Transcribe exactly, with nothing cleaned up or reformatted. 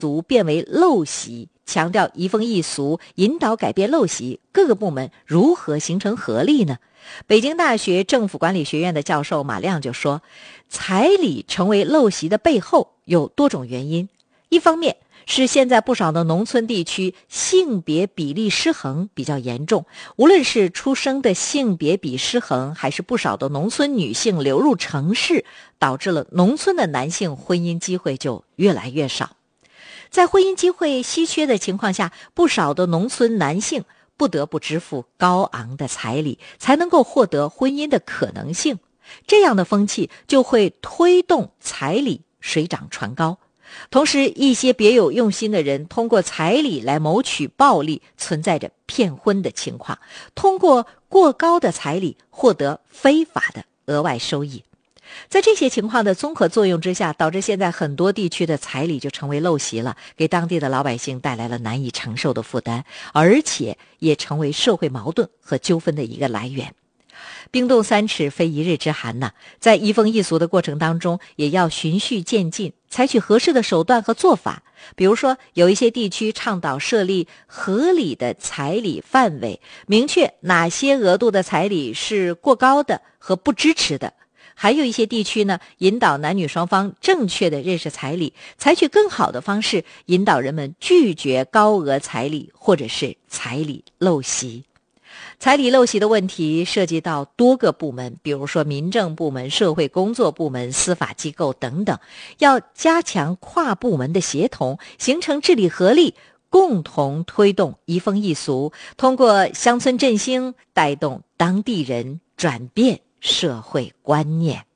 俗变为陋习，强调移风易俗，引导改变陋习，各个部门如何形成合力呢？北京大学政府管理学院的教授马亮就说，彩礼成为陋习的背后有多种原因。一方面是现在不少的农村地区性别比例失衡比较严重，无论是出生的性别比失衡，还是不少的农村女性流入城市，导致了农村的男性婚姻机会就越来越少。在婚姻机会稀缺的情况下，不少的农村男性不得不支付高昂的彩礼，才能够获得婚姻的可能性。这样的风气就会推动彩礼水涨船高。同时，一些别有用心的人通过彩礼来谋取暴利，存在着骗婚的情况，通过过高的彩礼获得非法的额外收益。在这些情况的综合作用之下，导致现在很多地区的彩礼就成为陋习了，给当地的老百姓带来了难以承受的负担，而且也成为社会矛盾和纠纷的一个来源。冰冻三尺非一日之寒呐，在移风易俗的过程当中，也要循序渐进，采取合适的手段和做法。比如说，有一些地区倡导设立合理的彩礼范围，明确哪些额度的彩礼是过高的和不支持的。还有一些地区呢，引导男女双方正确的认识彩礼，采取更好的方式引导人们拒绝高额彩礼或者是彩礼陋习。彩礼陋习的问题涉及到多个部门，比如说民政部门、社会工作部门、司法机构等等，要加强跨部门的协同，形成治理合力，共同推动移风易俗，通过乡村振兴带动当地人转变社会观念。